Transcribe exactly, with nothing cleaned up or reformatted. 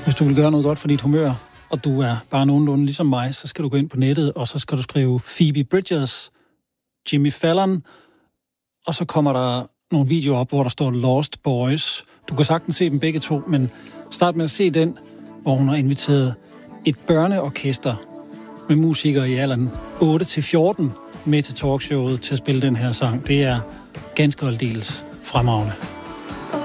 Hvis du vil gøre noget godt for dit humør, og du er bare nogenlunde ligesom mig, så skal du gå ind på nettet, og så skal du skrive Phoebe Bridgers, Jimmy Fallon, og så kommer der nogle videoer op, hvor der står Lost Boys. Du kan sagtens se dem begge to, men start med at se den, hvor hun har inviteret et børneorkester med musikere i alderen otte til fjorten med til talkshowet til at spille den her sang. Det er ganske aldeles fremragende.